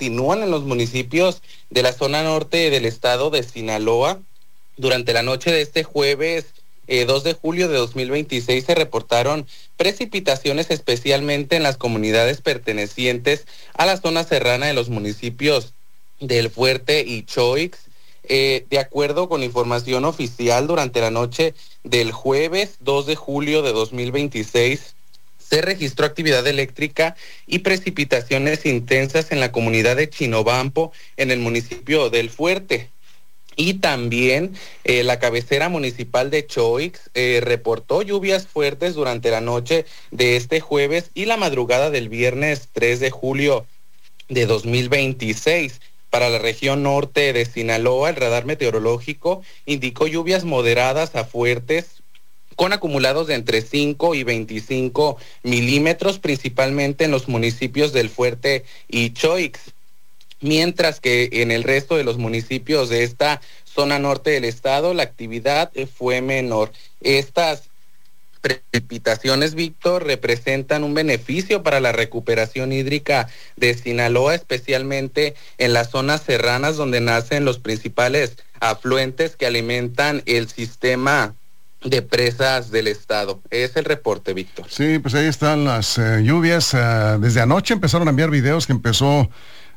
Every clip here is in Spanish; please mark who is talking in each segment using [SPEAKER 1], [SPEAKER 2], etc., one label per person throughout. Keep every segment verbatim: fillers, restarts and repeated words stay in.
[SPEAKER 1] continúan en los municipios de la zona norte del estado de Sinaloa. Durante la noche de este jueves eh, dos de julio de dos mil veintiséis se reportaron precipitaciones especialmente en las comunidades pertenecientes a la zona serrana de los municipios del Fuerte y Choix. Eh, de acuerdo con información oficial, durante la noche del jueves dos de julio de dos mil veintiséis se registró actividad eléctrica y precipitaciones intensas en la comunidad de Chinobampo, en el municipio del Fuerte. Y también eh, la cabecera municipal de Choix eh, reportó lluvias fuertes durante la noche de este jueves y la madrugada del viernes tres de julio de dos mil veintiséis. Para la región norte de Sinaloa, el radar meteorológico indicó lluvias moderadas a fuertes con acumulados de entre cinco y veinticinco milímetros, principalmente en los municipios del Fuerte y Choix, mientras que en el resto de los municipios de esta zona norte del estado la actividad fue menor. Estas precipitaciones, Víctor, representan un beneficio para la recuperación hídrica de Sinaloa, especialmente en las zonas serranas donde nacen los principales afluentes que alimentan el sistema de presas del estado. Es el reporte, Víctor.
[SPEAKER 2] Sí, pues ahí están las uh, lluvias. Uh, desde anoche empezaron a enviar videos que empezó,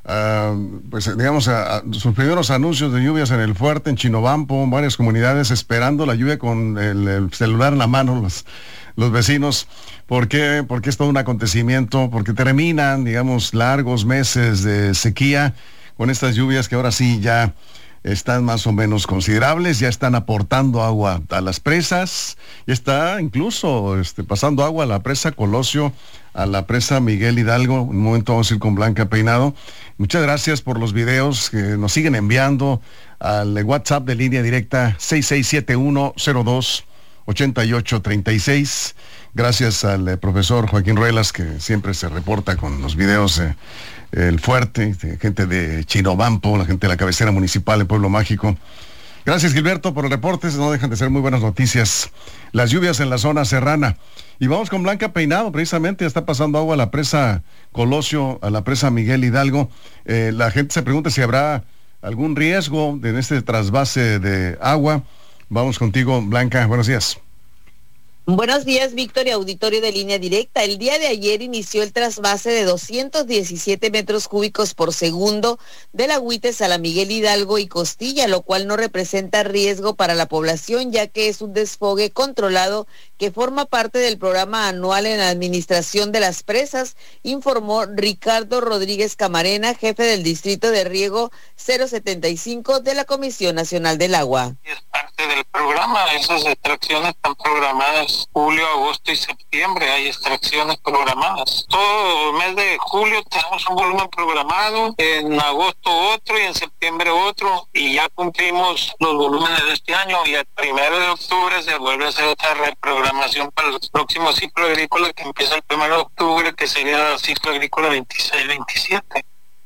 [SPEAKER 2] uh, pues digamos, a, a sus primeros anuncios de lluvias en el Fuerte, en Chinobampo, en varias comunidades, esperando la lluvia con el, el celular en la mano, los, los vecinos. ¿Por qué? Porque es todo un acontecimiento, porque terminan, digamos, largos meses de sequía con estas lluvias que ahora sí ya están más o menos considerables, ya están aportando agua a las presas, ya está incluso este, pasando agua a la presa Colosio, a la presa Miguel Hidalgo. En un momento vamos a ir con Blanca Peinado. Muchas gracias por los videos que nos siguen enviando al WhatsApp de línea directa seis seis siete uno cero dos ocho ocho tres seis. Gracias al eh, profesor Joaquín Ruelas, que siempre se reporta con los videos eh, El Fuerte, de gente de Chinobampo, la gente de la cabecera municipal de Pueblo Mágico. Gracias, Gilberto, por el reporte. No dejan de ser muy buenas noticias las lluvias en la zona serrana. Y vamos con Blanca Peinado, precisamente está pasando agua a la presa Colosio, a la presa Miguel Hidalgo. Eh, la gente se pregunta si habrá algún riesgo en este trasvase de agua. Vamos contigo, Blanca, buenos días.
[SPEAKER 3] Buenos días, Víctor y auditorio de Línea Directa. El día de ayer inició el trasvase de doscientos diecisiete metros cúbicos por segundo del Agüites a la Miguel Hidalgo y Costilla, lo cual no representa riesgo para la población, ya que es un desfogue controlado que forma parte del programa anual en la administración de las presas, informó Ricardo Rodríguez Camarena, jefe del Distrito de Riego cero setenta y cinco de la Comisión Nacional del Agua.
[SPEAKER 4] Es parte del programa, esas extracciones están programadas julio, agosto y septiembre, hay extracciones programadas. Todo el mes de julio tenemos un volumen programado, en agosto otro y en septiembre otro, y ya cumplimos los volúmenes de este año, y el primero de octubre se vuelve a hacer otra reprogramación para el próximo ciclo agrícola que empieza el primero de octubre, que sería el ciclo agrícola veintiséis veintisiete.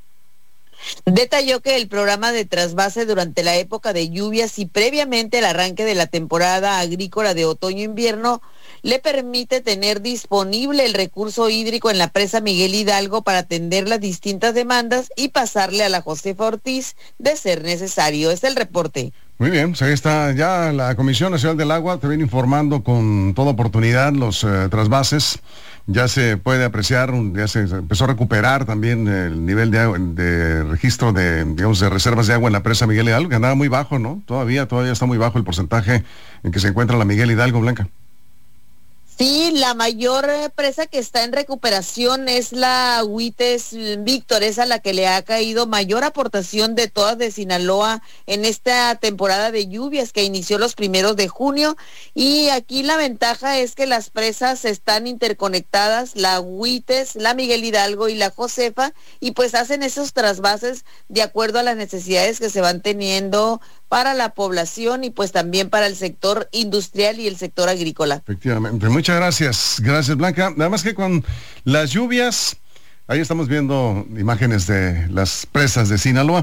[SPEAKER 3] Detalló que el programa de trasvase durante la época de lluvias y previamente el arranque de la temporada agrícola de otoño-invierno le permite tener disponible el recurso hídrico en la presa Miguel Hidalgo para atender las distintas demandas y pasarle a la Josefa Ortiz de ser necesario. Es el reporte.
[SPEAKER 2] Muy bien, pues ahí está ya la Comisión Nacional del Agua, te viene informando con toda oportunidad los eh, trasvases. Ya se puede apreciar, ya se empezó a recuperar también el nivel de, agua, de registro de, digamos, de reservas de agua en la presa Miguel Hidalgo, que andaba muy bajo, ¿no? Todavía, todavía está muy bajo el porcentaje en que se encuentra la Miguel Hidalgo, Blanca.
[SPEAKER 3] Sí, la mayor presa que está en recuperación es la Agüites, Víctor, es a la que le ha caído mayor aportación de todas de Sinaloa en esta temporada de lluvias que inició los primeros de junio, y aquí la ventaja es que las presas están interconectadas, la Agüites, la Miguel Hidalgo y la Josefa, y pues hacen esos trasvases de acuerdo a las necesidades que se van teniendo para la población y pues también para el sector industrial y el sector agrícola.
[SPEAKER 2] Efectivamente, muchas gracias, gracias Blanca. Nada más que con las lluvias, ahí estamos viendo imágenes de las presas de Sinaloa,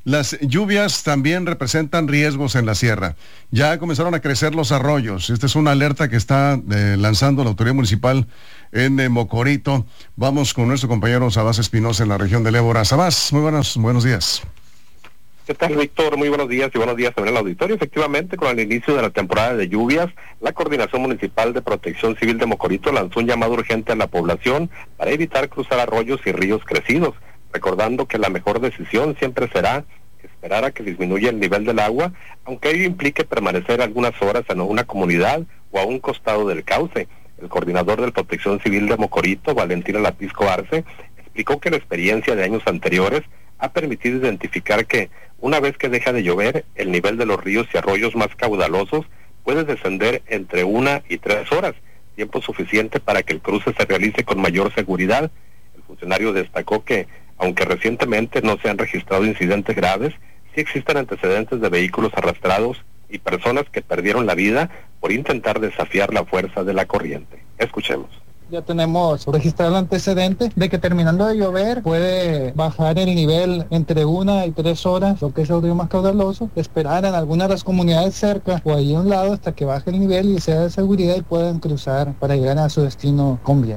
[SPEAKER 2] las lluvias también representan riesgos en la sierra. Ya comenzaron a crecer los arroyos. Esta es una alerta que está eh, lanzando la autoridad municipal en eh, Mocorito. Vamos con nuestro compañero Sabás Espinosa en la región del Ébora. Sabás, muy buenos, buenos días.
[SPEAKER 5] ¿Qué tal, Víctor? Muy buenos días y buenos días también al auditorio. Efectivamente, con el inicio de la temporada de lluvias, la Coordinación Municipal de Protección Civil de Mocorito lanzó un llamado urgente a la población para evitar cruzar arroyos y ríos crecidos, recordando que la mejor decisión siempre será esperar a que disminuya el nivel del agua, aunque ello implique permanecer algunas horas en una comunidad o a un costado del cauce. El coordinador de Protección Civil de Mocorito, Valentina Lapisco Arce, explicó que la experiencia de años anteriores ha permitido identificar que, una vez que deja de llover, el nivel de los ríos y arroyos más caudalosos puede descender entre una y tres horas, tiempo suficiente para que el cruce se realice con mayor seguridad. El funcionario destacó que, aunque recientemente no se han registrado incidentes graves, sí existen antecedentes de vehículos arrastrados y personas que perdieron la vida por intentar desafiar la fuerza de la corriente. Escuchemos.
[SPEAKER 6] Ya tenemos registrado el antecedente de que terminando de llover puede bajar el nivel entre una y tres horas, lo que es el río más caudaloso, esperar en algunas de las comunidades cerca o ahí a un lado hasta que baje el nivel y sea de seguridad y puedan cruzar para llegar a su destino con bien.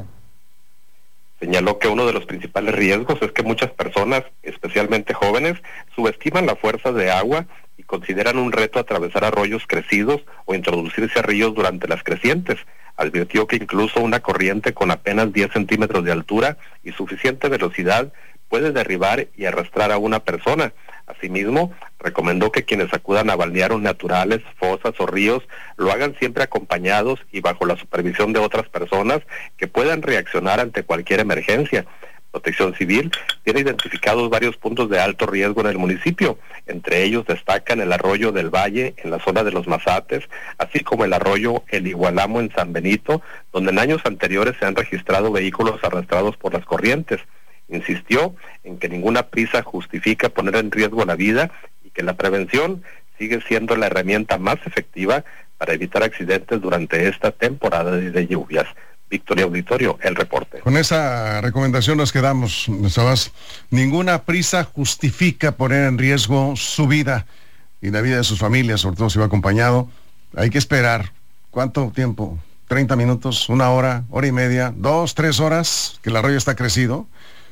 [SPEAKER 5] Señaló que uno de los principales riesgos es que muchas personas, especialmente jóvenes, subestiman la fuerza de agua y consideran un reto atravesar arroyos crecidos o introducirse a ríos durante las crecientes. Advirtió que incluso una corriente con apenas diez centímetros de altura y suficiente velocidad puede derribar y arrastrar a una persona. Asimismo, recomendó que quienes acudan a balnearios naturales, fosas o ríos lo hagan siempre acompañados y bajo la supervisión de otras personas que puedan reaccionar ante cualquier emergencia. Protección Civil tiene identificados varios puntos de alto riesgo en el municipio. Entre ellos destacan el arroyo del Valle en la zona de los Mazates, así como el arroyo El Igualamo en San Benito, donde en años anteriores se han registrado vehículos arrastrados por las corrientes. Insistió en que ninguna prisa justifica poner en riesgo la vida y que la prevención sigue siendo la herramienta más efectiva para evitar accidentes durante esta temporada de lluvias. Victoria Auditorio, el reporte.
[SPEAKER 2] Con esa recomendación nos quedamos, Sabás. Ninguna prisa justifica poner en riesgo su vida y la vida de sus familias, sobre todo si va acompañado. Hay que esperar. ¿Cuánto tiempo? ¿treinta minutos? ¿Una hora? ¿Hora y media? ¿Dos? ¿Tres horas? Que el arroyo está crecido.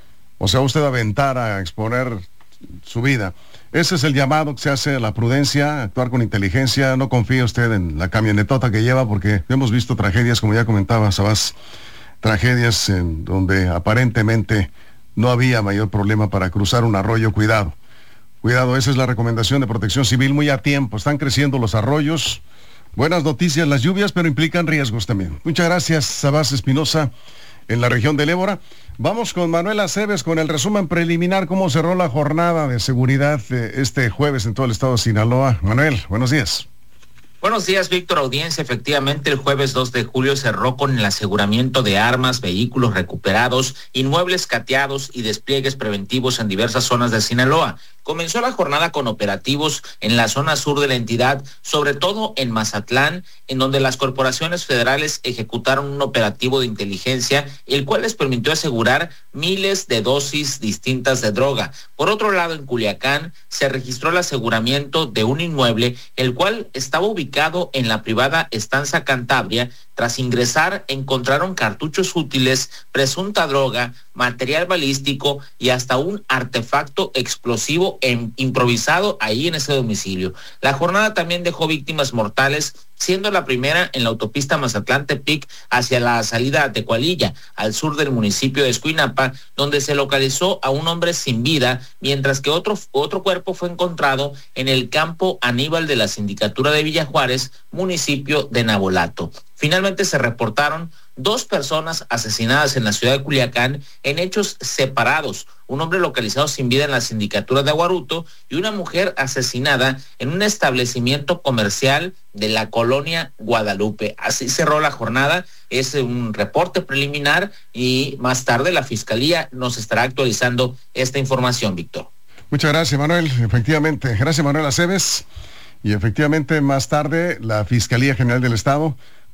[SPEAKER 2] O sea, usted va a aventar a exponer su vida. Ese es el llamado que se hace a la prudencia, actuar con inteligencia. No confíe usted en la camionetota que lleva, porque hemos visto tragedias, como ya comentaba Sabás, tragedias en donde aparentemente no había mayor problema para cruzar un arroyo. Cuidado, cuidado, esa es la recomendación de Protección Civil, muy a tiempo. Están creciendo los arroyos. Buenas noticias las lluvias, pero implican riesgos también. Muchas gracias, Sabás Espinosa, en la región del Ébora. Vamos con Manuel Aceves con el resumen preliminar, cómo cerró la jornada de seguridad eh, este jueves en todo el estado de Sinaloa. Manuel, buenos días.
[SPEAKER 7] Buenos días, Víctor, audiencia. Efectivamente, el jueves dos de julio cerró con el aseguramiento de armas, vehículos recuperados, inmuebles cateados y despliegues preventivos en diversas zonas de Sinaloa. Comenzó la jornada con operativos en la zona sur de la entidad, sobre todo en Mazatlán, en donde las corporaciones federales ejecutaron un operativo de inteligencia, el cual les permitió asegurar miles de dosis distintas de droga. Por otro lado, en Culiacán se registró el aseguramiento de un inmueble, el cual estaba ubicado en la privada Estanza Cantabria. Tras ingresar, encontraron cartuchos útiles, presunta droga, material balístico y hasta un artefacto explosivo en, improvisado ahí en ese domicilio. La jornada también dejó víctimas mortales, siendo la primera en la autopista Mazatlán-Tepic hacia la salida a Tecualilla, al sur del municipio de Escuinapa, donde se localizó a un hombre sin vida, mientras que otro, otro cuerpo fue encontrado en el campo Aníbal de la Sindicatura de Villa Juárez, municipio de Nabolato. Finalmente se reportaron dos personas asesinadas en la ciudad de Culiacán en hechos separados, un hombre localizado sin vida en la sindicatura de Aguaruto y una mujer asesinada en un establecimiento comercial de la colonia Guadalupe. Así cerró la jornada, es un reporte preliminar y más tarde la Fiscalía nos estará actualizando esta información, Víctor.
[SPEAKER 2] Muchas gracias, Manuel. Efectivamente, gracias, Manuel Aceves. Y efectivamente más tarde la Fiscalía General del Estado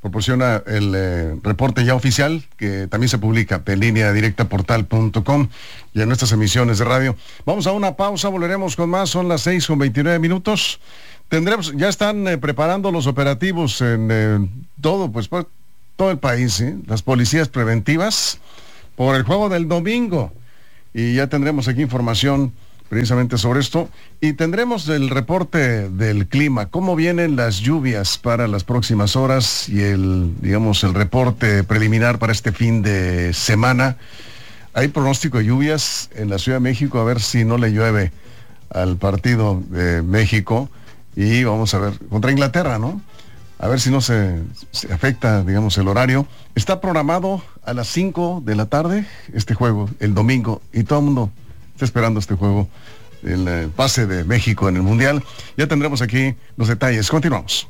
[SPEAKER 2] proporciona el eh, reporte ya oficial, que también se publica en línea directa portal punto com y en nuestras emisiones de radio. Vamos a una pausa, volveremos con más, son las seis con veintinueve minutos. Tendremos, ya están eh, preparando los operativos en eh, todo, pues, por todo el país, ¿sí? Las policías preventivas por el juego del domingo. Y ya tendremos aquí información precisamente sobre esto. Y tendremos el reporte del clima, cómo vienen las lluvias para las próximas horas y el, digamos, el reporte preliminar para este fin de semana. Hay pronóstico de lluvias en la Ciudad de México, a ver si no le llueve al partido de México. Y vamos a ver, contra Inglaterra, ¿no? A ver si no se, se afecta, digamos, el horario. Está programado a las cinco de la tarde este juego, el domingo, y todo el mundo está esperando este juego, el, el pase de México en el Mundial. Ya tendremos aquí los detalles. Continuamos.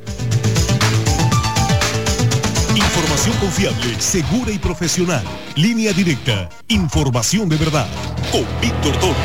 [SPEAKER 8] Información confiable, segura y profesional. Línea directa. Información de verdad. Con Víctor Torres.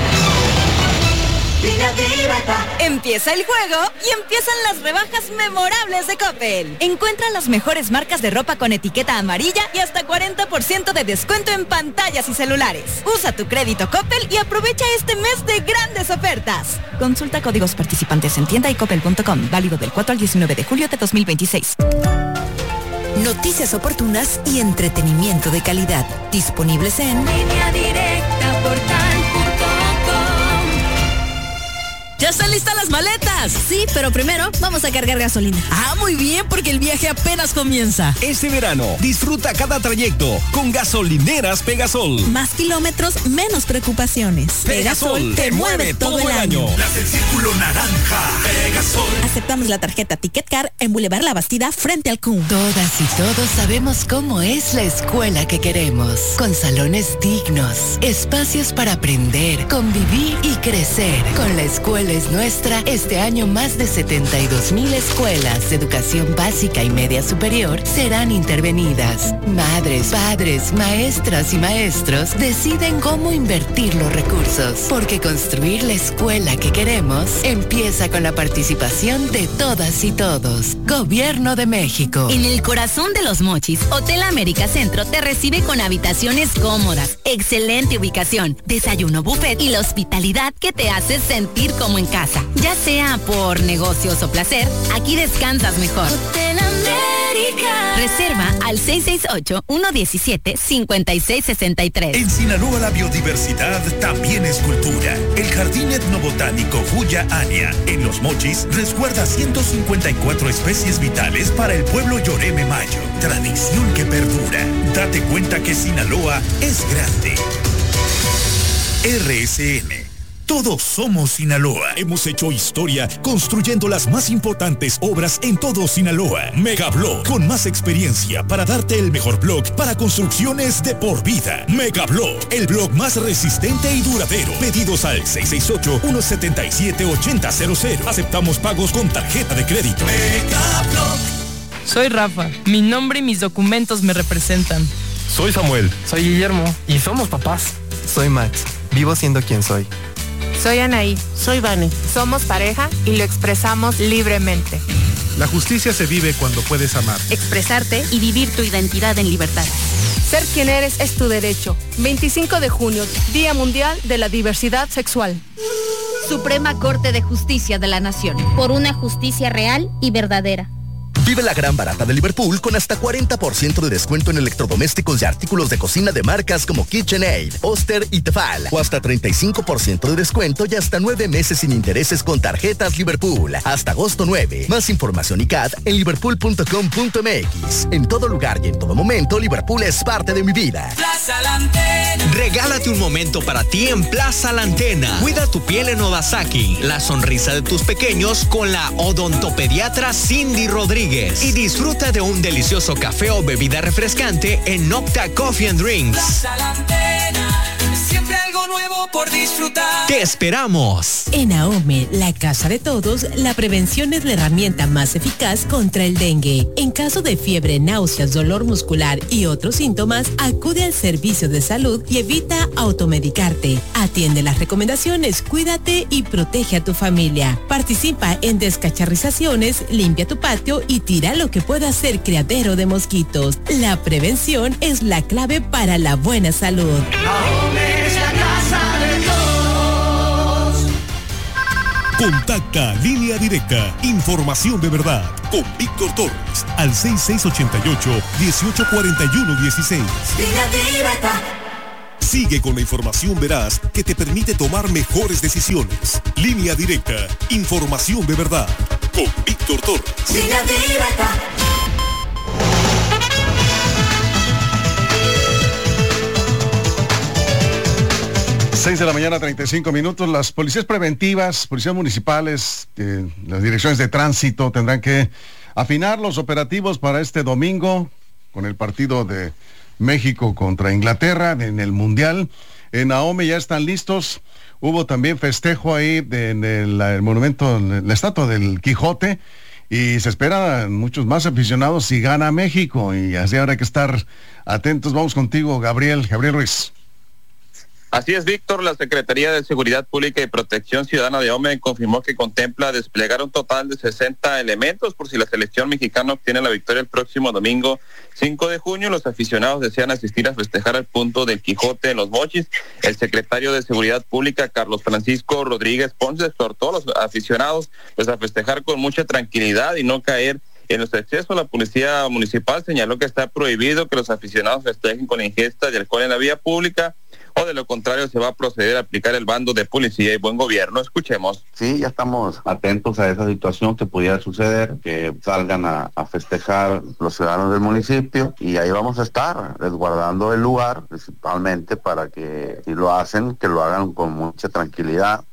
[SPEAKER 9] Empieza el juego y empiezan las rebajas memorables de Coppel. Encuentra las mejores marcas de ropa con etiqueta amarilla y hasta cuarenta por ciento de descuento en pantallas y celulares. Usa tu crédito Coppel y aprovecha este mes de grandes ofertas. Consulta códigos participantes en tienda y coppel punto com. Válido del cuatro al diecinueve de julio de dos mil veintiséis.
[SPEAKER 10] Noticias oportunas y entretenimiento de calidad. Disponibles en
[SPEAKER 9] Línea Directa Portal punto com.
[SPEAKER 10] ¡Ya están listas las maletas! Sí, pero primero vamos a cargar gasolina. Ah, muy bien, porque el viaje apenas comienza.
[SPEAKER 11] Este verano, disfruta cada trayecto con gasolineras Pegasol.
[SPEAKER 10] Más kilómetros, menos preocupaciones.
[SPEAKER 11] Pegasol, Pegasol te, te mueve todo, todo el año. año.
[SPEAKER 8] Las del Círculo Naranja. Pegasol.
[SPEAKER 10] Aceptamos la tarjeta Ticket Car en Boulevard La Bastida frente al C U M.
[SPEAKER 12] Todas y todos sabemos cómo es la escuela que queremos. Con salones dignos, espacios para aprender, convivir y crecer. Con la escuela es nuestra, este año más de setenta y dos mil escuelas de educación básica y media superior serán intervenidas. Madres, padres, maestras y maestros deciden cómo invertir los recursos, porque construir la escuela que queremos empieza con la participación de todas y todos. Gobierno de México.
[SPEAKER 13] En el corazón de Los Mochis, Hotel América Centro te recibe con habitaciones cómodas, excelente ubicación, desayuno buffet y la hospitalidad que te hace sentir como en casa. Ya sea por negocios o placer, aquí descansas mejor.
[SPEAKER 9] Hotel América.
[SPEAKER 13] Reserva al seis seis ocho, uno uno siete, cinco seis seis tres.
[SPEAKER 8] En Sinaloa la biodiversidad también es cultura. El Jardín Etnobotánico Huya Ania en Los Mochis resguarda ciento cincuenta y cuatro especies vitales para el pueblo Yoreme Mayo. Tradición que perdura. Date cuenta que Sinaloa es grande. R S N. Todos somos Sinaloa. Hemos hecho historia construyendo las más importantes obras en todo Sinaloa. Megablock, con más experiencia para darte el mejor block para construcciones de por vida. Megablock, el block más resistente y duradero. Pedidos al seis seis ocho, uno siete siete, ocho cero cero cero. Aceptamos pagos con tarjeta de crédito. Megablock.
[SPEAKER 14] Soy Rafa. Mi nombre y mis documentos me representan.
[SPEAKER 15] Soy Samuel.
[SPEAKER 16] Soy Guillermo. Y somos papás.
[SPEAKER 17] Soy Max. Vivo siendo quien soy.
[SPEAKER 18] Soy Anaí. Soy Vane. Somos pareja y lo expresamos libremente.
[SPEAKER 19] La justicia se vive cuando puedes amar,
[SPEAKER 13] expresarte y vivir tu identidad en libertad.
[SPEAKER 18] Ser quien eres es tu derecho. veinticinco de junio, Día Mundial de la Diversidad Sexual.
[SPEAKER 13] Suprema Corte de Justicia de la Nación. Por una justicia real y verdadera.
[SPEAKER 20] Vive la gran barata de Liverpool con hasta cuarenta por ciento de descuento en electrodomésticos y artículos de cocina de marcas como KitchenAid, Oster y Tefal. O hasta treinta y cinco por ciento de descuento y hasta nueve meses sin intereses con tarjetas Liverpool. Hasta agosto nueve. Más información y C A D en liverpool punto com punto m x. En todo lugar y en todo momento, Liverpool es parte de mi vida.
[SPEAKER 21] Plaza La Antena. Regálate un momento para ti en Plaza La Antena. Cuida tu piel en Odasaki. La sonrisa de tus pequeños con la odontopediatra Cindy Rodríguez. Y disfruta de un delicioso café o bebida refrescante en Nocta Coffee and Drinks. Plaza La Antena, siempre algo
[SPEAKER 15] nuevo por disfrutar.
[SPEAKER 21] ¡Te esperamos!
[SPEAKER 22] En AOME, la casa de todos, la prevención es la herramienta más eficaz contra el dengue. En caso de fiebre, náuseas, dolor muscular y otros síntomas, acude al servicio de salud y evita automedicarte. Atiende las recomendaciones, cuídate y protege a tu familia. Participa en descacharrizaciones, limpia tu patio y tira lo que pueda ser criadero de mosquitos. La prevención es la clave para la buena salud.
[SPEAKER 15] AOME es la casa de todos.
[SPEAKER 8] Contacta Línea Directa, información de verdad, con Víctor Torres, al seis seis ocho ocho, uno ocho cuatro uno uno seis.
[SPEAKER 15] Línea Directa.
[SPEAKER 8] Sigue con la información veraz que te permite tomar mejores decisiones. Línea Directa, información de verdad, con Víctor Torres.
[SPEAKER 15] Línea Directa.
[SPEAKER 2] seis de la mañana, treinta y cinco minutos. Las policías preventivas, policías municipales, eh, las direcciones de tránsito tendrán que afinar los operativos para este domingo con el partido de México contra Inglaterra en el Mundial. En AOME ya están listos. Hubo también festejo ahí de, en el, el monumento, en la estatua del Quijote, y se esperan muchos más aficionados si gana México, y así habrá que estar atentos. Vamos contigo, Gabriel, Gabriel Ruiz.
[SPEAKER 23] Así es, Víctor. La Secretaría de Seguridad Pública y Protección Ciudadana de AOME confirmó que contempla desplegar un total de sesenta elementos por si la selección mexicana obtiene la victoria el próximo domingo cinco de junio. Los aficionados desean asistir a festejar al punto del Quijote en Los Mochis. El secretario de Seguridad Pública, Carlos Francisco Rodríguez Ponce, exhortó a los aficionados pues a festejar con mucha tranquilidad y no caer en los excesos. La policía municipal señaló que está prohibido que los aficionados festejen con ingesta de alcohol en la vía pública, o de lo contrario se va a proceder a aplicar el bando de policía y buen gobierno. Escuchemos.
[SPEAKER 24] Sí, ya estamos atentos a esa situación que pudiera suceder, que salgan a, a festejar los ciudadanos del municipio, y ahí vamos a estar resguardando el lugar, principalmente para que si lo hacen, que lo hagan con mucha tranquilidad.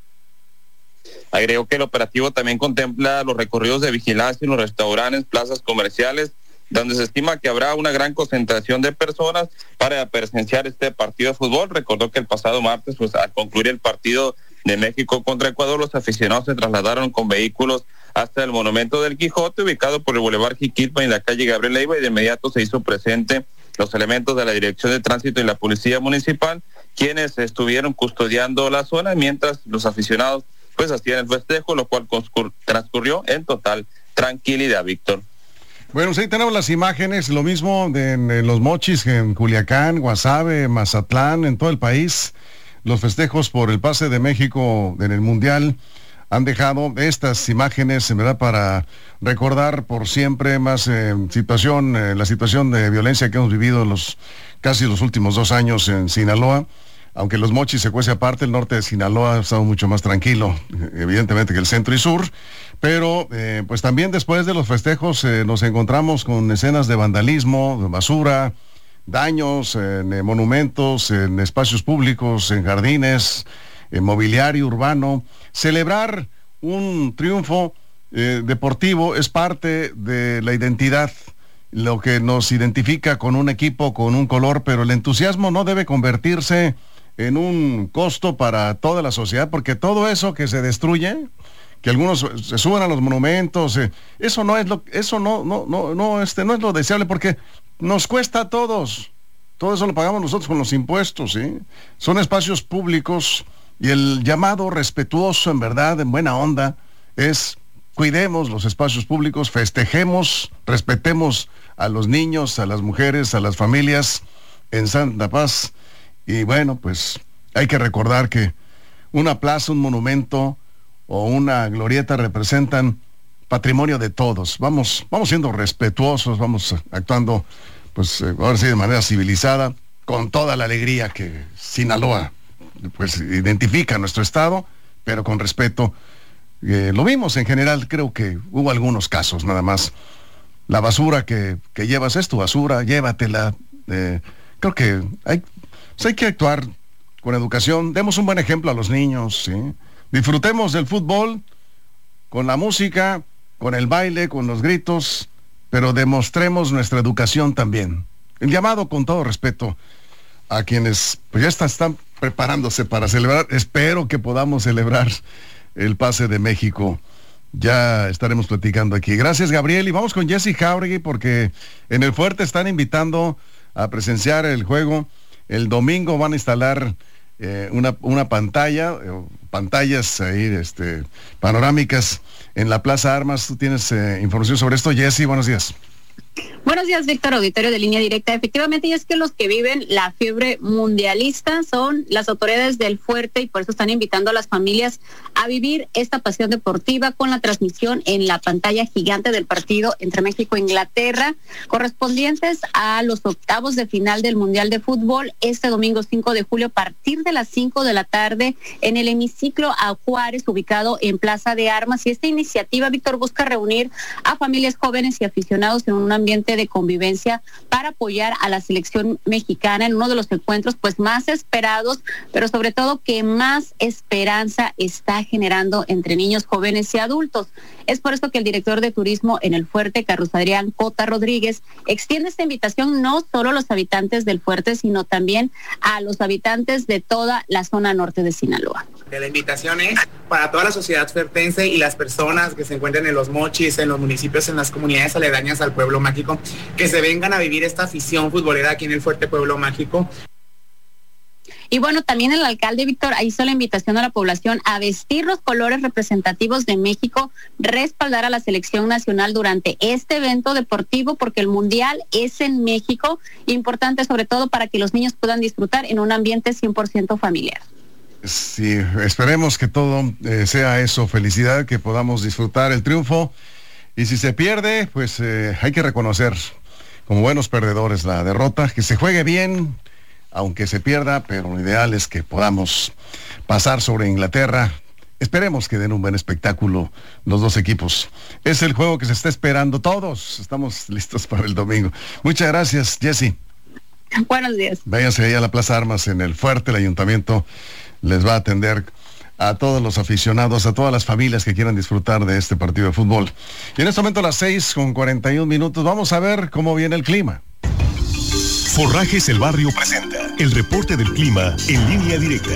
[SPEAKER 23] Agregó que el operativo también contempla los recorridos de vigilancia en los restaurantes, plazas comerciales, donde se estima que habrá una gran concentración de personas para presenciar este partido de fútbol. Recordó que el pasado martes, pues al concluir el partido de México contra Ecuador, los aficionados se trasladaron con vehículos hasta el monumento del Quijote, ubicado por el Boulevard Jiquilpan y la calle Gabriel Leiva, y de inmediato se hizo presente los elementos de la Dirección de Tránsito y la Policía Municipal, quienes estuvieron custodiando la zona mientras los aficionados pues hacían el festejo, lo cual transcurrió en total tranquilidad, Víctor.
[SPEAKER 2] Bueno, sí, tenemos las imágenes, lo mismo de, en, en Los Mochis, en Culiacán, Guasave, Mazatlán, en todo el país. Los festejos por el pase de México en el Mundial han dejado estas imágenes, en verdad, para recordar por siempre más eh, situación, eh, la situación de violencia que hemos vivido los casi los últimos dos años en Sinaloa. Aunque Los Mochis se cuece aparte, el norte de Sinaloa ha estado mucho más tranquilo, evidentemente, que el centro y sur. Pero, eh, pues también después de los festejos eh, nos encontramos con escenas de vandalismo, de basura, daños en eh, monumentos, en espacios públicos, en jardines, en mobiliario urbano. Celebrar un triunfo eh, deportivo es parte de la identidad, lo que nos identifica con un equipo, con un color, pero el entusiasmo no debe convertirse en un costo para toda la sociedad, porque todo eso que se destruye, que algunos se suban a los monumentos, eh, eso no es lo, eso no, no, no, no, este, no es lo deseable, porque nos cuesta a todos. Todo eso lo pagamos nosotros con los impuestos, ¿sí? Son espacios públicos, y el llamado respetuoso, en verdad, en buena onda, es cuidemos los espacios públicos, festejemos, respetemos a los niños, a las mujeres, a las familias en santa paz. Y bueno, pues hay que recordar que una plaza, un monumento o una glorieta representan patrimonio de todos. Vamos, vamos siendo respetuosos, vamos actuando, pues ahora sí, de manera civilizada, con toda la alegría que Sinaloa pues identifica a nuestro estado, pero con respeto. Eh, lo vimos en general, creo que hubo algunos casos nada más. La basura que, que llevas es tu basura, llévatela. Eh, creo que hay, pues hay que actuar con educación. Demos un buen ejemplo a los niños, ¿sí? Disfrutemos del fútbol con la música, con el baile, con los gritos, pero demostremos nuestra educación también. El llamado, con todo respeto, a quienes pues ya está, están preparándose para celebrar. Espero que podamos celebrar el pase de México. Ya estaremos platicando aquí. Gracias, Gabriel. Y vamos con Jesse Jauregui, porque en el Fuerte están invitando a presenciar el juego. El domingo van a instalar eh, una, una pantalla, eh, pantallas ahí, este, panorámicas en la Plaza Armas. Tú tienes eh, información sobre esto, Jesse. Buenos días.
[SPEAKER 1] Buenos días, Víctor, auditorio de Línea Directa. Efectivamente, y es que los que viven la fiebre mundialista son las autoridades del Fuerte, y por eso están invitando a las familias a vivir esta pasión deportiva con la transmisión en la pantalla gigante del partido entre México e Inglaterra, correspondientes a los octavos de final del Mundial de Fútbol, este domingo cinco de julio, a partir de las cinco de la tarde, en el hemiciclo a Juárez, ubicado en Plaza de Armas. Y esta iniciativa, Víctor, busca reunir a familias jóvenes y aficionados en un ambiente de convivencia para apoyar a la selección mexicana en uno de los encuentros pues más esperados, pero sobre todo que más esperanza está generando entre niños, jóvenes y adultos. Es por esto que el director de turismo en el Fuerte, Carlos Adrián Cota Rodríguez, extiende esta invitación no solo a los habitantes del Fuerte, sino también a los habitantes de toda la zona norte de Sinaloa.
[SPEAKER 3] La invitación es para toda la sociedad fuertense y las personas que se encuentren en los mochis, en los municipios, en las comunidades aledañas al Pueblo Mágico, que se vengan a vivir esta afición futbolera aquí en el Fuerte Pueblo Mágico.
[SPEAKER 1] Y bueno, también el alcalde, Víctor, hizo la invitación a la población a vestir los colores representativos de México, respaldar a la selección nacional durante este evento deportivo, porque el Mundial es en México, importante sobre todo para que los niños puedan disfrutar en un ambiente cien por ciento familiar.
[SPEAKER 2] Sí, esperemos que todo eh, sea eso, felicidad, que podamos disfrutar el triunfo, y si se pierde, pues eh, hay que reconocer como buenos perdedores la derrota, que se juegue bien, aunque se pierda, pero lo ideal es que podamos pasar sobre Inglaterra. Esperemos que den un buen espectáculo los dos equipos. Es el juego que se está esperando todos. Estamos listos para el domingo. Muchas gracias, Jessy.
[SPEAKER 1] Buenos días.
[SPEAKER 2] Váyanse ahí a la Plaza Armas en el Fuerte. El ayuntamiento les va a atender a todos los aficionados, a todas las familias que quieran disfrutar de este partido de fútbol. Y en este momento a las seis con cuarenta y un minutos, vamos a ver cómo viene el clima.
[SPEAKER 8] Forrajes El Barrio presenta el reporte del clima en línea directa.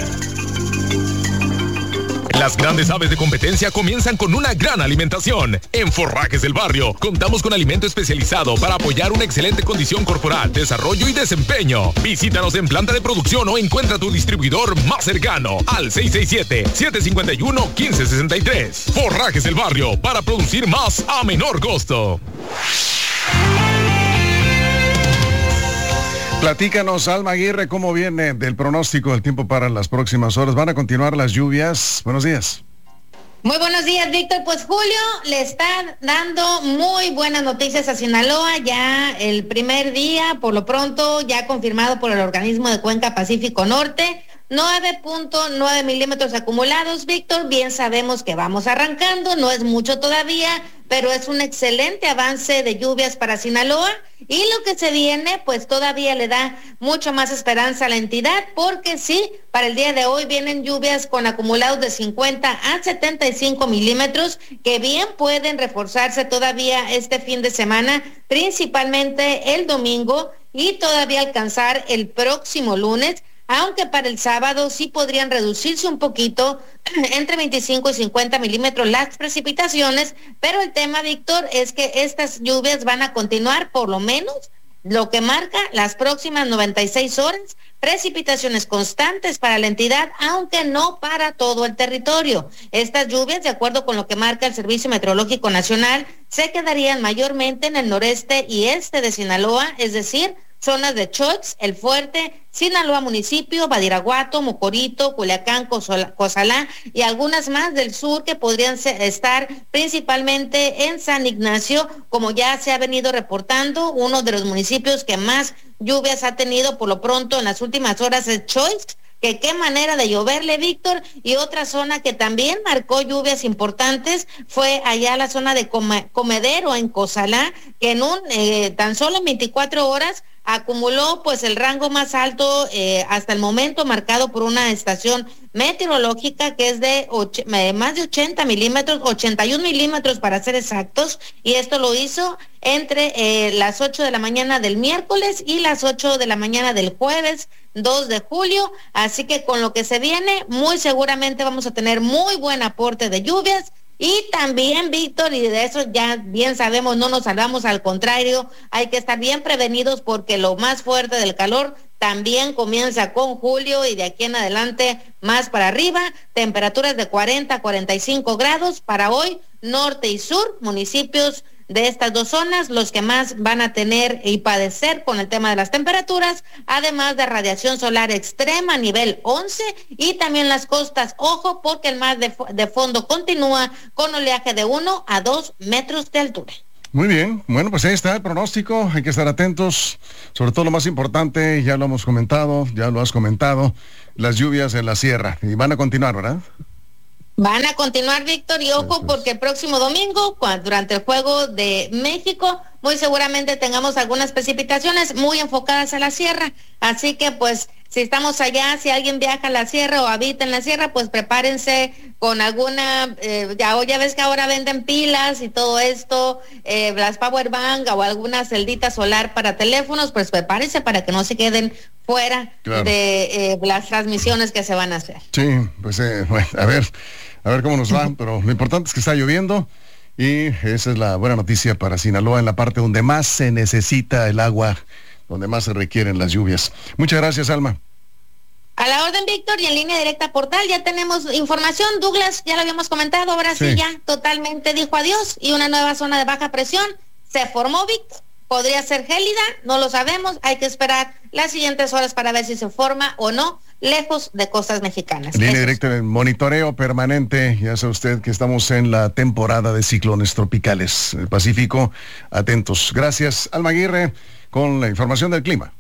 [SPEAKER 8] Las grandes aves de competencia comienzan con una gran alimentación. En Forrajes del Barrio contamos con alimento especializado para apoyar una excelente condición corporal, desarrollo y desempeño. Visítanos en planta de producción o encuentra tu distribuidor más cercano al seis seis siete, siete cinco uno, uno cinco seis tres. Forrajes del Barrio, para producir más a menor costo.
[SPEAKER 2] Platícanos, Alma Aguirre, cómo viene del pronóstico del tiempo para las próximas horas. ¿Van a continuar las lluvias? Buenos días.
[SPEAKER 4] Muy buenos días, Víctor. Pues Julio le está dando muy buenas noticias a Sinaloa. Ya el primer día, por lo pronto, ya confirmado por el organismo de Cuenca Pacífico Norte, nueve punto nueve milímetros acumulados, Víctor. Bien sabemos que vamos arrancando, no es mucho todavía, pero es un excelente avance de lluvias para Sinaloa, y lo que se viene pues todavía le da mucho más esperanza a la entidad, porque sí, para el día de hoy vienen lluvias con acumulados de cincuenta a setenta y cinco milímetros, que bien pueden reforzarse todavía este fin de semana, principalmente el domingo, y todavía alcanzar el próximo lunes, aunque para el sábado sí podrían reducirse un poquito, entre veinticinco y cincuenta milímetros las precipitaciones, pero el tema, Víctor, es que estas lluvias van a continuar por lo menos lo que marca las próximas noventa y seis horas, precipitaciones constantes para la entidad, aunque no para todo el territorio. Estas lluvias, de acuerdo con lo que marca el Servicio Meteorológico Nacional, se quedarían mayormente en el noreste y este de Sinaloa, es decir, zonas de Choix, El Fuerte, Sinaloa Municipio, Badiraguato, Mocorito, Culiacán, Cozalá y algunas más del sur que podrían ser, estar principalmente en San Ignacio, como ya se ha venido reportando. Uno de los municipios que más lluvias ha tenido por lo pronto en las últimas horas es Choix, que qué manera de lloverle, Víctor. Y otra zona que también marcó lluvias importantes fue allá la zona de Come- Comedero en Cozalá, que en un eh, tan solo en veinticuatro horas acumuló pues el rango más alto eh, hasta el momento, marcado por una estación meteorológica que es de och- más de ochenta milímetros, ochenta y un milímetros para ser exactos, y esto lo hizo entre eh, las ocho de la mañana del miércoles y las ocho de la mañana del jueves dos de julio, así que con lo que se viene, muy seguramente vamos a tener muy buen aporte de lluvias. Y también, Víctor, y de eso ya bien sabemos, no nos salvamos, al contrario, hay que estar bien prevenidos porque lo más fuerte del calor también comienza con julio y de aquí en adelante más para arriba, temperaturas de cuarenta a cuarenta y cinco grados para hoy, norte y sur, municipios de estas dos zonas, los que más van a tener y padecer con el tema de las temperaturas, además de radiación solar extrema, nivel once, y también las costas, ojo, porque el mar de, de fondo continúa con oleaje de uno a dos metros de altura.
[SPEAKER 2] Muy bien, bueno, pues ahí está el pronóstico, hay que estar atentos, sobre todo lo más importante, ya lo hemos comentado, ya lo has comentado, las lluvias en la sierra, y van a continuar, ¿verdad?
[SPEAKER 4] Van a continuar, Víctor, y ojo porque el próximo domingo, cuando, durante el Juego de México, muy seguramente tengamos algunas precipitaciones muy enfocadas a la sierra, así que pues si estamos allá, si alguien viaja a la sierra o habita en la sierra, pues prepárense con alguna, eh, ya, ya ves que ahora venden pilas y todo esto, eh, las power bank o alguna celdita solar para teléfonos, pues prepárense para que no se queden fuera claro. de eh, las transmisiones que se van a hacer.
[SPEAKER 2] Sí, pues eh, bueno, a ver, a ver cómo nos va, pero lo importante es que está lloviendo y esa es la buena noticia para Sinaloa, en la parte donde más se necesita el agua, donde más se requieren las lluvias. Muchas gracias, Alma.
[SPEAKER 4] A la orden, Víctor, y en línea directa portal ya tenemos información. Douglas, ya lo habíamos comentado, ahora sí, sí ya totalmente dijo adiós y una nueva zona de baja presión se formó, Víctor. Podría ser gélida, no lo sabemos, hay que esperar las siguientes horas para ver si se forma o no, lejos de costas mexicanas.
[SPEAKER 2] Línea directa en el monitoreo permanente, ya sabe usted que estamos en la temporada de ciclones tropicales del Pacífico, atentos. Gracias, Alma Aguirre, con la información del clima.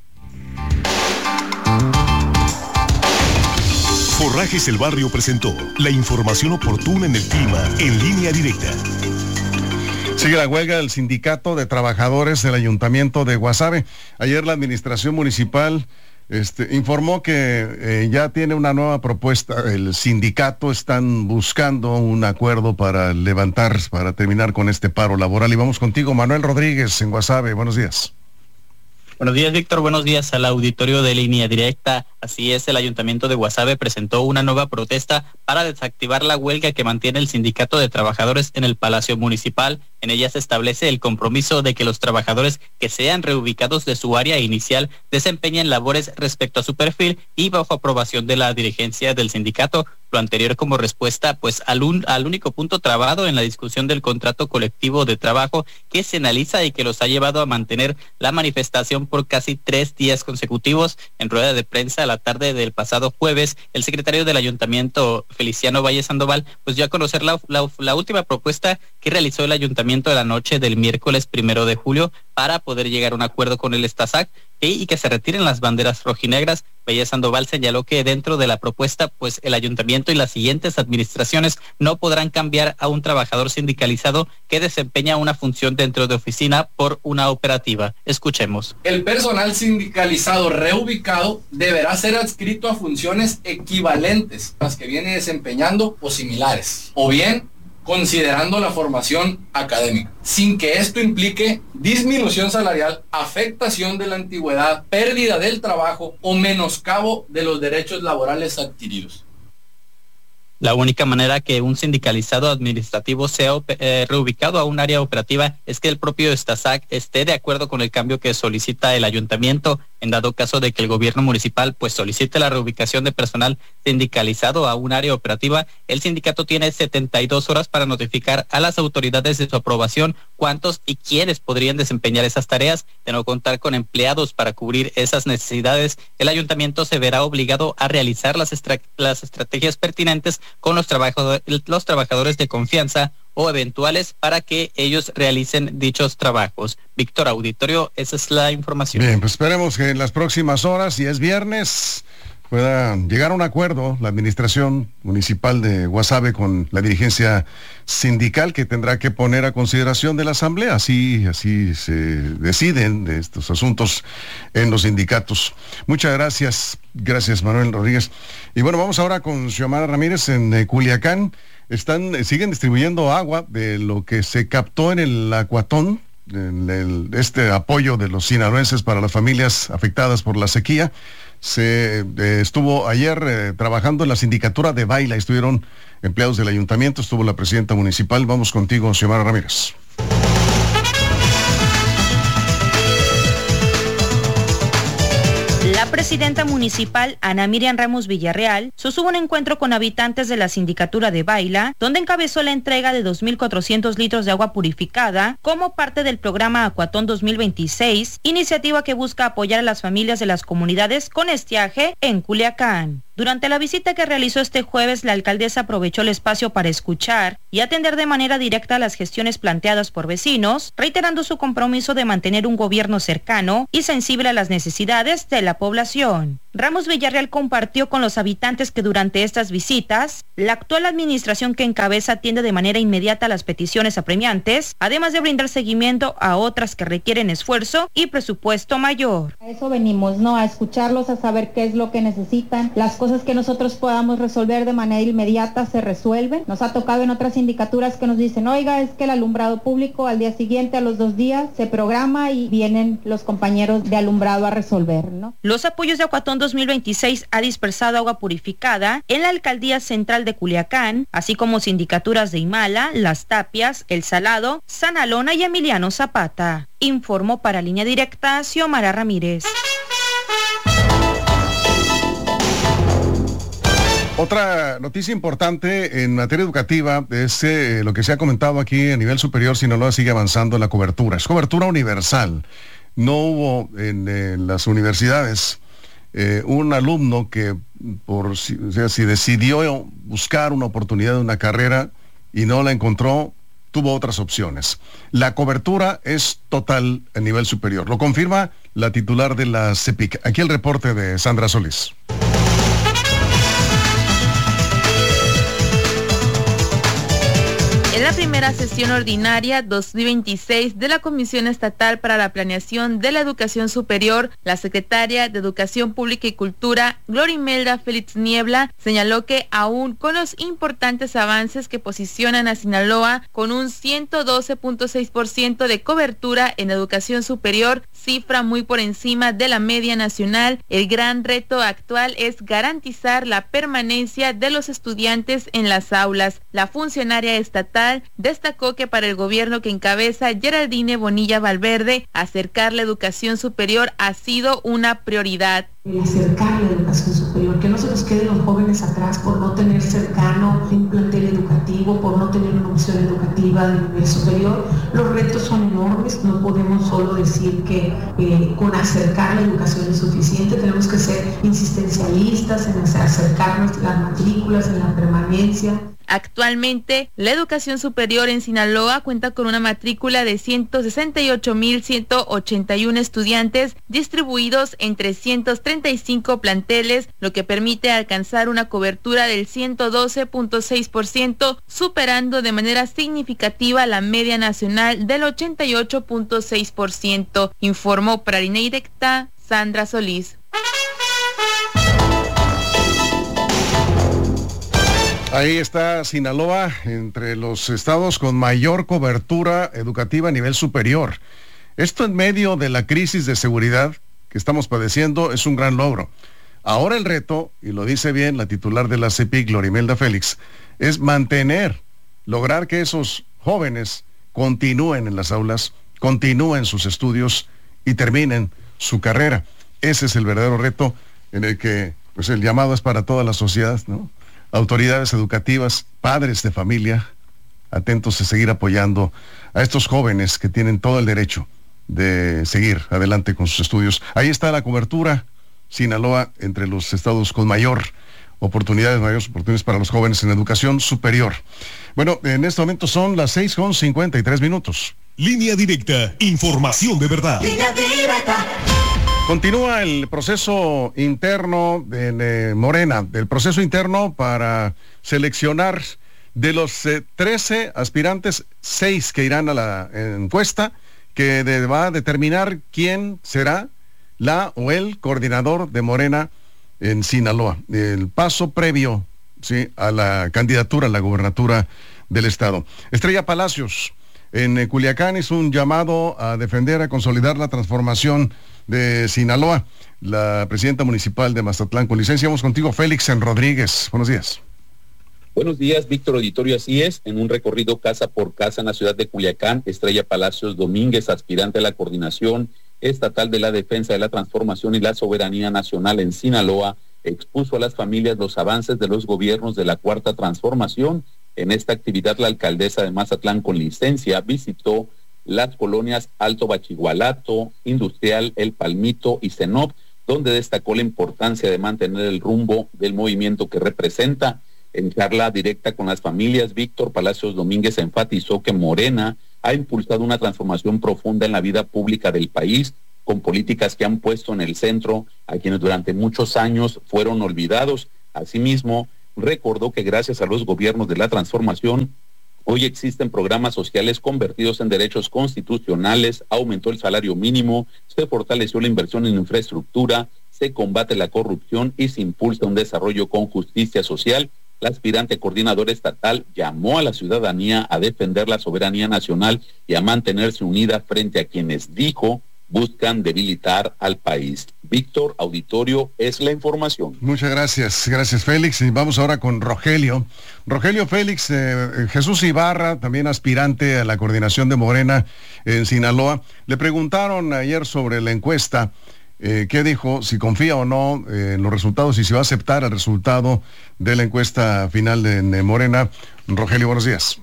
[SPEAKER 8] Forrajes El Barrio presentó la información oportuna en el clima en Línea Directa.
[SPEAKER 2] Sigue la huelga del Sindicato de Trabajadores del Ayuntamiento de Guasave. Ayer la administración municipal este, informó que eh, ya tiene una nueva propuesta. El sindicato están buscando un acuerdo para levantar, para terminar con este paro laboral. Y vamos contigo, Manuel Rodríguez, en Guasave. Buenos días.
[SPEAKER 5] Buenos días, Víctor. Buenos días al auditorio de Línea Directa. Así es, el Ayuntamiento de Guasave presentó una nueva protesta para desactivar la huelga que mantiene el Sindicato de Trabajadores en el Palacio Municipal. En ella se establece el compromiso de que los trabajadores que sean reubicados de su área inicial desempeñen labores respecto a su perfil y bajo aprobación de la dirigencia del sindicato. Lo anterior como respuesta pues al, un, al único punto trabado en la discusión del contrato colectivo de trabajo que se analiza y que los ha llevado a mantener la manifestación por casi tres días consecutivos. En rueda de prensa a la tarde del pasado jueves, el secretario del Ayuntamiento, Feliciano Valle Sandoval, pues dio a conocer la, la, la última propuesta que realizó el Ayuntamiento de la noche del miércoles primero de julio para poder llegar a un acuerdo con el Estasac y que se retiren las banderas rojinegras. Valle Sandoval señaló que dentro de la propuesta, pues el ayuntamiento y las siguientes administraciones no podrán cambiar a un trabajador sindicalizado que desempeña una función dentro de oficina por una operativa. Escuchemos.
[SPEAKER 6] El personal sindicalizado reubicado deberá ser adscrito a funciones equivalentes a las que viene desempeñando o similares, o bien considerando la formación académica, sin que esto implique disminución salarial, afectación de la antigüedad, pérdida del trabajo o menoscabo de los derechos laborales adquiridos.
[SPEAKER 5] La única manera que un sindicalizado administrativo sea eh, reubicado a un área operativa es que el propio Estasac esté de acuerdo con el cambio que solicita el ayuntamiento. En dado caso de que el gobierno municipal pues solicite la reubicación de personal sindicalizado a un área operativa, el sindicato tiene setenta y dos horas para notificar a las autoridades de su aprobación cuántos y quiénes podrían desempeñar esas tareas. De no contar con empleados para cubrir esas necesidades, el ayuntamiento se verá obligado a realizar las, estra- las estrategias pertinentes con los, trabajo- los trabajadores de confianza o eventuales para que ellos realicen dichos trabajos. Víctor, auditorio, esa es la información.
[SPEAKER 2] Bien, pues esperemos que en las próximas horas, si es viernes, pueda llegar a un acuerdo la administración municipal de Guasave con la dirigencia sindical, que tendrá que poner a consideración de la asamblea. Así, así se deciden de estos asuntos en los sindicatos. Muchas gracias, gracias Manuel Rodríguez. Y bueno, vamos ahora con Xiomara Ramírez en eh, Culiacán. Están, eh, siguen distribuyendo agua de lo que se captó en el Acuatón, en el, este apoyo de los sinaloenses para las familias afectadas por la sequía. Se eh, estuvo ayer eh, trabajando en la sindicatura de Baila, estuvieron empleados del ayuntamiento, estuvo la presidenta municipal. Vamos contigo, Xiomara Ramírez.
[SPEAKER 7] La presidenta municipal, Ana Miriam Ramos Villarreal, sostuvo un encuentro con habitantes de la sindicatura de Baila, donde encabezó la entrega de dos mil cuatrocientos litros de agua purificada como parte del programa Acuatón dos mil veintiséis, iniciativa que busca apoyar a las familias de las comunidades con estiaje en Culiacán. Durante la visita que realizó este jueves, la alcaldesa aprovechó el espacio para escuchar y atender de manera directa las gestiones planteadas por vecinos, reiterando su compromiso de mantener un gobierno cercano y sensible a las necesidades de la población. Ramos Villarreal compartió con los habitantes que durante estas visitas, la actual administración que encabeza atiende de manera inmediata las peticiones apremiantes, además de brindar seguimiento a otras que requieren esfuerzo y presupuesto mayor.
[SPEAKER 10] A eso venimos, ¿no? A escucharlos, a saber qué es lo que necesitan. Las cosas que nosotros podamos resolver de manera inmediata se resuelven. Nos ha tocado en otras sindicaturas que nos dicen, oiga, es que el alumbrado público al día siguiente, a los dos días, se programa y vienen los compañeros de alumbrado a resolver, ¿no?
[SPEAKER 7] Los apoyos de Acuatón dos mil veintiséis ha dispersado agua purificada en la alcaldía central de Culiacán, así como sindicaturas de Imala, Las Tapias, El Salado, San Alona y Emiliano Zapata. Informó para Línea Directa Xiomara Ramírez.
[SPEAKER 2] Otra noticia importante en materia educativa es eh, lo que se ha comentado aquí a nivel superior. Sinaloa sigue avanzando en la cobertura. Es cobertura universal. No hubo en eh, las universidades eh, un alumno que, por, o sea, si decidió buscar una oportunidad de una carrera y no la encontró, tuvo otras opciones. La cobertura es total a nivel superior. Lo confirma la titular de la CEPIC. Aquí el reporte de Sandra Solís.
[SPEAKER 11] En la primera sesión ordinaria dos mil veintiséis de la Comisión Estatal para la Planeación de la Educación Superior, la secretaria de Educación Pública y Cultura, Glorimelda Félix Niebla, señaló que aún con los importantes avances que posicionan a Sinaloa con un ciento doce punto seis por ciento de cobertura en educación superior, cifra muy por encima de la media nacional, el gran reto actual es garantizar la permanencia de los estudiantes en las aulas. La funcionaria estatal destacó que para el gobierno que encabeza Geraldine Bonilla Valverde, acercar la educación superior ha sido una prioridad.
[SPEAKER 12] El acercar la educación superior, que no se nos queden los jóvenes atrás por no tener cercano un plantel educativo, por no tener una opción educativa de nivel superior. Los retos son enormes, no podemos solo decir que eh, con acercar la educación es suficiente, tenemos que ser insistencialistas en acercarnos las matrículas, en la permanencia.
[SPEAKER 11] Actualmente, la educación superior en Sinaloa cuenta con una matrícula de ciento sesenta y ocho mil ciento ochenta y uno estudiantes distribuidos en trescientos treinta y cinco planteles, lo que permite alcanzar una cobertura del ciento doce punto seis por ciento, superando de manera significativa la media nacional del ochenta y ocho punto seis por ciento, informó para Línea Directa Sandra Solís.
[SPEAKER 2] Ahí está Sinaloa, entre los estados con mayor cobertura educativa a nivel superior. Esto en medio de la crisis de seguridad que estamos padeciendo es un gran logro. Ahora el reto, y lo dice bien la titular de la CEPIC, Glorimelda Félix, es mantener, lograr que esos jóvenes continúen en las aulas, continúen sus estudios y terminen su carrera. Ese es el verdadero reto en el que pues, el llamado es para toda la sociedad, ¿no? Autoridades educativas, padres de familia, atentos a seguir apoyando a estos jóvenes que tienen todo el derecho de seguir adelante con sus estudios. Ahí está la cobertura, Sinaloa, entre los estados con mayor oportunidades, mayores oportunidades para los jóvenes en educación superior. Bueno, en este momento son las seis con cincuenta y tres minutos.
[SPEAKER 8] Línea Directa, información de verdad.
[SPEAKER 15] Línea Directa.
[SPEAKER 2] Continúa el proceso interno de, de Morena, del proceso interno para seleccionar de los eh, trece aspirantes, seis que irán a la encuesta, que de, va a determinar quién será la o el coordinador de Morena en Sinaloa. El paso previo, sí, a la candidatura a la gubernatura del estado. Estrella Palacios, en eh, Culiacán, hizo un llamado a defender, a consolidar la transformación de Sinaloa. La presidenta municipal de Mazatlán, con licencia, vamos contigo, Félix en Rodríguez. Buenos días.
[SPEAKER 9] Buenos días, Víctor Auditorio. Así es, en un recorrido casa por casa en la ciudad de Culiacán, Estrella Palacios Domínguez, aspirante a la coordinación estatal de la defensa de la transformación y la soberanía nacional en Sinaloa, expuso a las familias los avances de los gobiernos de la Cuarta Transformación. En esta actividad, la alcaldesa de Mazatlán, con licencia, visitó las colonias Alto Bachigualato, Industrial, El Palmito y Cenop, donde destacó la importancia de mantener el rumbo del movimiento que representa. En charla directa con las familias, Víctor Palacios Domínguez enfatizó que Morena ha impulsado una transformación profunda en la vida pública del país, con políticas que han puesto en el centro a quienes durante muchos años fueron olvidados. Asimismo, recordó que gracias a los gobiernos de la transformación, hoy existen programas sociales convertidos en derechos constitucionales, aumentó el salario mínimo, se fortaleció la inversión en infraestructura, se combate la corrupción y se impulsa un desarrollo con justicia social. La aspirante coordinadora estatal llamó a la ciudadanía a defender la soberanía nacional y a mantenerse unida frente a quienes, dijo, buscan debilitar al país. Víctor Auditorio, es la información.
[SPEAKER 2] Muchas gracias, gracias Félix. Y vamos ahora con Rogelio. Rogelio Félix, eh, Jesús Ibarra, también aspirante a la coordinación de Morena en Sinaloa. Le preguntaron ayer sobre la encuesta, eh, qué dijo, si confía o no eh, en los resultados y si va a aceptar el resultado de la encuesta final de, de Morena. Rogelio, buenos días.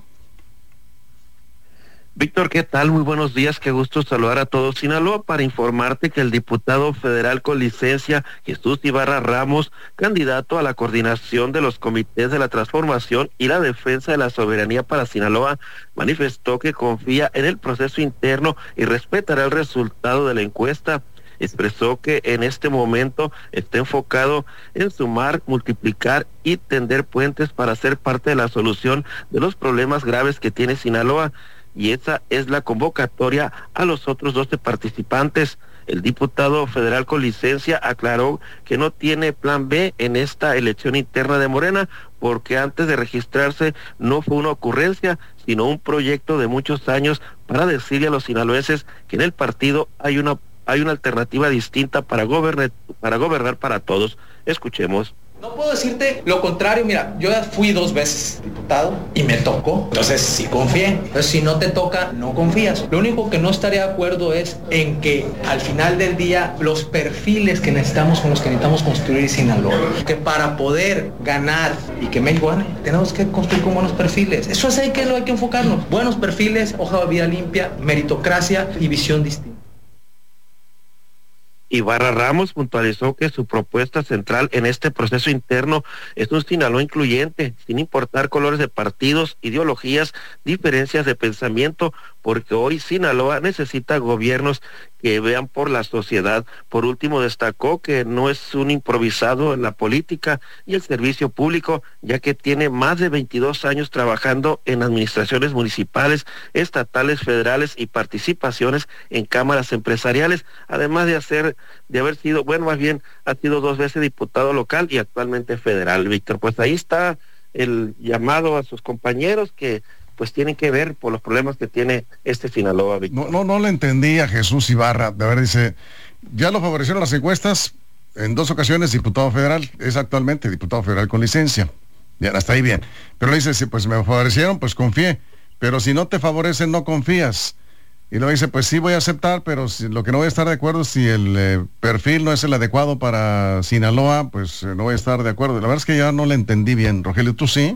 [SPEAKER 14] Víctor, ¿qué tal? Muy buenos días, qué gusto saludar a todos Sinaloa para informarte que el diputado federal con licencia Jesús Ibarra Ramos, candidato a la coordinación de los comités de la transformación y la defensa de la soberanía para Sinaloa, manifestó que confía en el proceso interno y respetará el resultado de la encuesta. Expresó que en este momento está enfocado en sumar, multiplicar y tender puentes para ser parte de la solución de los problemas graves que tiene Sinaloa. Y esa es la convocatoria a los otros doce participantes. El diputado federal con licencia aclaró que no tiene plan B en esta elección interna de Morena, porque antes de registrarse no fue una ocurrencia, sino un proyecto de muchos años para decirle a los sinaloenses que en el partido hay una hay una alternativa distinta para gobernar para gobernar para todos. Escuchemos.
[SPEAKER 16] No puedo decirte lo contrario, mira, yo ya fui dos veces diputado y me tocó, entonces sí confié. Entonces si no te toca, no confías. Lo único que no estaría de acuerdo es en que al final del día los perfiles que necesitamos con los que necesitamos construir Sinaloa, que para poder ganar y que México gane, tenemos que construir con buenos perfiles. Eso es ahí que lo hay que enfocarnos. Buenos perfiles, hoja de vida limpia, meritocracia y visión distinta.
[SPEAKER 14] Ibarra Ramos puntualizó que su propuesta central en este proceso interno es un Sinaloa incluyente, sin importar colores de partidos, ideologías, diferencias de pensamiento, porque hoy Sinaloa necesita gobiernos que vean por la sociedad. Por último, destacó que no es un improvisado en la política y el servicio público, ya que tiene más de veintidós años trabajando en administraciones municipales, estatales, federales y participaciones en cámaras empresariales, además de hacer, de haber sido, bueno, más bien ha sido dos veces diputado local y actualmente federal. Víctor, pues ahí está el llamado a sus compañeros que pues tienen que ver por los problemas que tiene este Sinaloa, Víctor.
[SPEAKER 2] No, no, no le entendí a Jesús Ibarra. De ver, dice, ya lo favorecieron las encuestas, en dos ocasiones diputado federal, es actualmente diputado federal con licencia. Ya, hasta ahí bien. Pero le dice, si pues me favorecieron, pues confié. Pero si no te favorecen, no confías. Y luego dice, pues sí voy a aceptar, pero si, lo que no voy a estar de acuerdo, si el eh, perfil no es el adecuado para Sinaloa, pues eh, no voy a estar de acuerdo. La verdad es que ya no le entendí bien. Rogelio, ¿tú sí?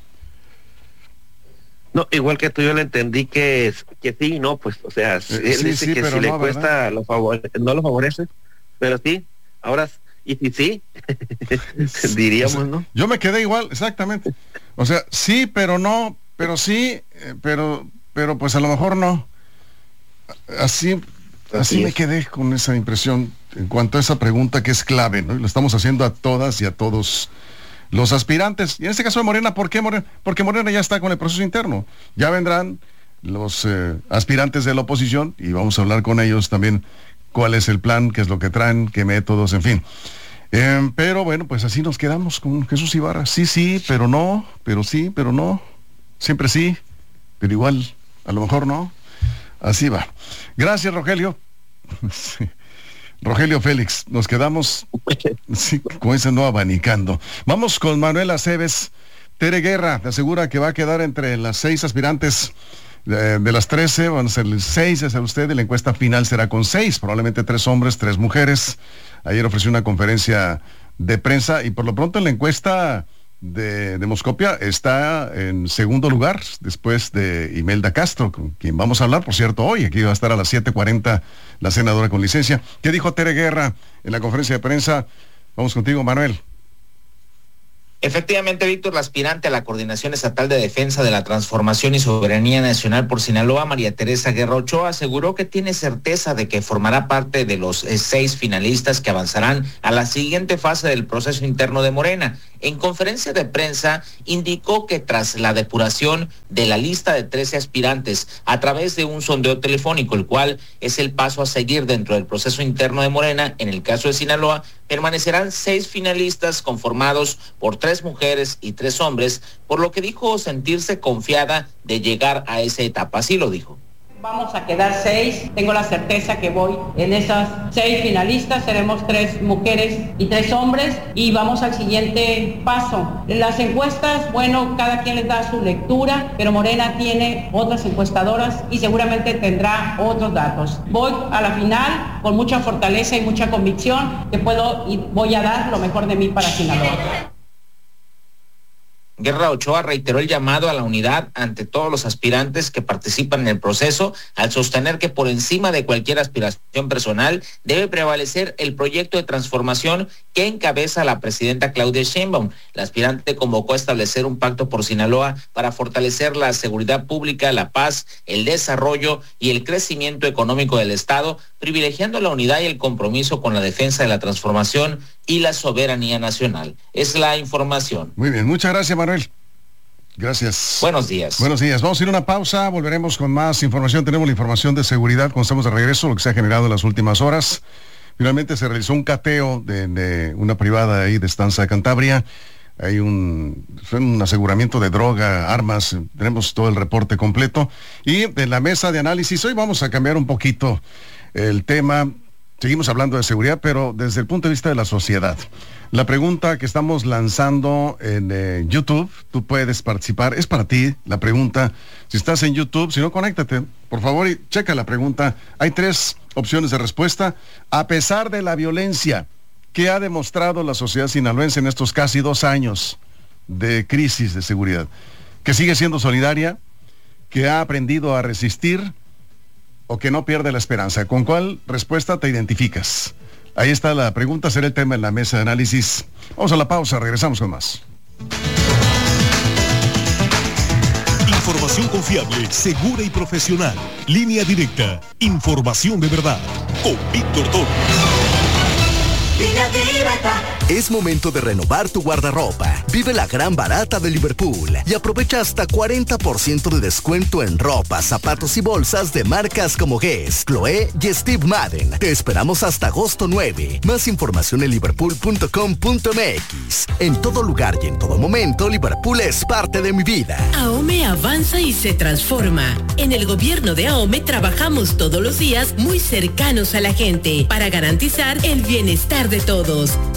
[SPEAKER 14] No, igual que tú, yo le entendí que, que sí, no, pues, o sea, eh, él
[SPEAKER 2] sí,
[SPEAKER 14] dice
[SPEAKER 2] sí,
[SPEAKER 14] que si
[SPEAKER 2] no,
[SPEAKER 14] le cuesta, lo favore, no lo favorece, pero sí, ahora, y si sí, diríamos,
[SPEAKER 2] o sea,
[SPEAKER 14] ¿no?
[SPEAKER 2] Yo me quedé igual, exactamente. O sea, sí, pero no, pero sí, eh, pero, pero pues a lo mejor no. Así, así, así me quedé con esa impresión. en cuanto a esa pregunta que es clave, ¿no? Y lo estamos haciendo a todas y a todos los aspirantes. Y en este caso de Morena, ¿por qué Morena? Porque Morena ya está con el proceso interno. Ya vendrán los eh, aspirantes de la oposición y vamos a hablar con ellos también cuál es el plan, qué es lo que traen, qué métodos, en fin. Eh, pero bueno, pues así nos quedamos con Jesús Ibarra. Sí, sí, pero no, pero sí, pero no. Siempre sí, pero igual, a lo mejor no. Así va. Gracias, Rogelio. Sí. Rogelio Félix, nos quedamos sí, con ese no abanicando. Vamos con Manuel Aceves. Tere Guerra asegura que va a quedar entre las seis aspirantes de, de las trece, van a ser seis, es usted, y la encuesta final será con seis, probablemente tres hombres, tres mujeres. Ayer ofreció una conferencia de prensa y por lo pronto en la encuesta de Demoscopia está en segundo lugar, después de Imelda Castro, con quien vamos a hablar, por cierto, hoy. Aquí va a estar a las siete cuarenta la senadora con licencia. ¿Qué dijo Tere Guerra en la conferencia de prensa? Vamos contigo, Manuel.
[SPEAKER 13] Efectivamente, Víctor, la aspirante a la Coordinación Estatal de Defensa de la Transformación y Soberanía Nacional por Sinaloa, María Teresa Guerra Ochoa, aseguró que tiene certeza de que formará parte de los eh, seis finalistas que avanzarán a la siguiente fase del proceso interno de Morena. En conferencia de prensa, indicó que tras la depuración de la lista de trece aspirantes a través de un sondeo telefónico, el cual es el paso a seguir dentro del proceso interno de Morena, en el caso de Sinaloa, permanecerán seis finalistas conformados por tres mujeres y tres hombres, por lo que dijo sentirse confiada de llegar a esa etapa. Así lo dijo.
[SPEAKER 17] Vamos a quedar seis, tengo la certeza que voy en esas seis finalistas, seremos tres mujeres y tres hombres y vamos al siguiente paso. Las encuestas, bueno, cada quien les da su lectura, pero Morena tiene otras encuestadoras y seguramente tendrá otros datos. Voy a la final con mucha fortaleza y mucha convicción que puedo y voy a dar lo mejor de mí para Sinaloa.
[SPEAKER 13] Guerra Ochoa reiteró el llamado a la unidad ante todos los aspirantes que participan en el proceso, al sostener que por encima de cualquier aspiración personal debe prevalecer el proyecto de transformación que encabeza la presidenta Claudia Sheinbaum. La aspirante convocó a establecer un pacto por Sinaloa para fortalecer la seguridad pública, la paz, el desarrollo y el crecimiento económico del Estado, privilegiando la unidad y el compromiso con la defensa de la transformación y la soberanía nacional. Es la información.
[SPEAKER 2] Muy bien, muchas gracias, Manuel. Gracias.
[SPEAKER 13] Buenos días.
[SPEAKER 2] Buenos días. Vamos a ir a una pausa, volveremos con más información. Tenemos la información de seguridad cuando estamos de regreso, lo que se ha generado en las últimas horas. Finalmente se realizó un cateo de, de una privada ahí de Estanza de Cantabria. Hay un, fue un aseguramiento de droga, armas, tenemos todo el reporte completo. Y en la mesa de análisis, hoy vamos a cambiar un poquito el tema. Seguimos hablando de seguridad, pero desde el punto de vista de la sociedad. La pregunta que estamos lanzando en eh, YouTube, tú puedes participar, es para ti la pregunta. Si estás en YouTube, si no, conéctate, por favor, y checa la pregunta. Hay tres opciones de respuesta. A pesar de la violencia que ha demostrado la sociedad sinaloense en estos casi dos años de crisis de seguridad, que sigue siendo solidaria, que ha aprendido a resistir, o que no pierde la esperanza. ¿Con cuál respuesta te identificas? Ahí está la pregunta, será el tema en la mesa de análisis. Vamos a la pausa, regresamos con más.
[SPEAKER 8] Información confiable, segura y profesional. Línea directa. Información de verdad. Con Víctor Toro.
[SPEAKER 20] Es momento de renovar tu guardarropa. Vive la gran barata de Liverpool y aprovecha hasta cuarenta por ciento de descuento en ropa, zapatos y bolsas de marcas como Guess, Chloé y Steve Madden. Te esperamos hasta agosto nueve. Más información en liverpool punto com punto m x. En todo lugar y en todo momento, Liverpool es parte de mi vida.
[SPEAKER 22] AOME avanza y se transforma. En el gobierno de AOME trabajamos todos los días muy cercanos a la gente para garantizar el bienestar de todos.